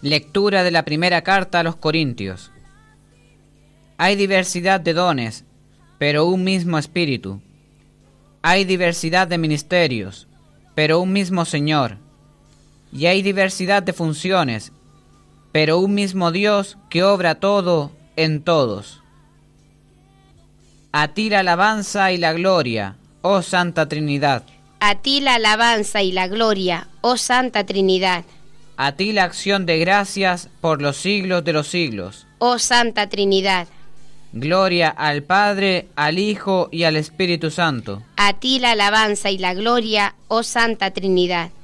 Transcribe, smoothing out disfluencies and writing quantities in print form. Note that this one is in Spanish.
Lectura de la primera carta a los Corintios. Hay diversidad de dones, pero un mismo Espíritu. Hay diversidad de ministerios, pero un mismo Señor. Y hay diversidad de funciones, pero un mismo Dios que obra todo en todos. A ti la alabanza y la gloria, oh Santa Trinidad. A ti la alabanza y la gloria, oh Santa Trinidad. A ti la acción de gracias por los siglos de los siglos, oh Santa Trinidad. Gloria al Padre, al Hijo y al Espíritu Santo. A ti la alabanza y la gloria, oh Santa Trinidad.